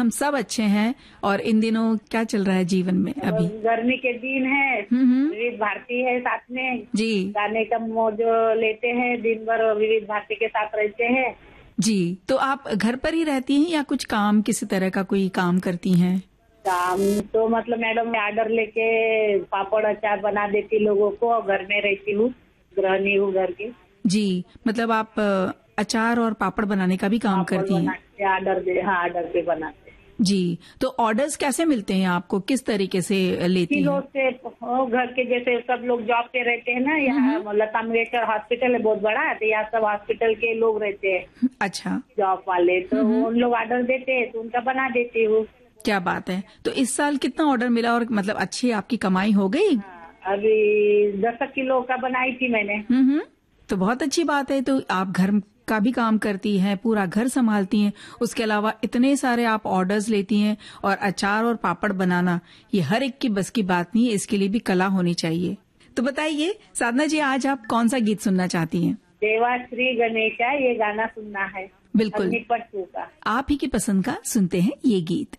हम सब अच्छे हैं। और इन दिनों क्या चल रहा है जीवन में अभी? गर्मी के दिन है, विविध भारती है साथ में जी। गाने का मौज लेते हैं, दिन भर विविध भारती के साथ रहते हैं। जी, तो आप घर पर ही रहती हैं या कुछ काम, किसी तरह का कोई काम करती हैं? काम तो मतलब मैडम मैं ऑर्डर लेके पापड़ अचार बना देती लोगों को, और घर में रहती हूँ, गृहिणी हूँ घर की। जी, मतलब आप अचार और पापड़ बनाने का भी काम करती हैं? ऑर्डर पे बनाते। जी, तो ऑर्डर्स कैसे मिलते हैं आपको, किस तरीके से लेती हैं? किलो से घर के जैसे सब लोग जॉब पे रहते हैं ना, यहाँ लता मंगेशकर हॉस्पिटल है बहुत बड़ा, तो यहाँ सब हॉस्पिटल के लोग रहते हैं। अच्छा। जॉब वाले, तो उन लोग ऑर्डर देते हैं तो उनका बना देती हूँ। क्या बात है। तो इस साल कितना ऑर्डर मिला और मतलब अच्छी आपकी कमाई हो गई? अभी 10 किलो का बनाई थी मैंने। तो बहुत अच्छी बात है। तो आप घर का भी काम करती हैं, पूरा घर संभालती हैं, उसके अलावा इतने सारे आप ऑर्डर्स लेती हैं, और अचार और पापड़ बनाना ये हर एक की बस की बात नहीं है, इसके लिए भी कला होनी चाहिए। तो बताइए साधना जी, आज आप कौन सा गीत सुनना चाहती हैं? देवा श्री गणेशा, ये गाना सुनना है। बिल्कुल, अग्निपथ 2 का। आप ही की पसंद का सुनते हैं ये गीत।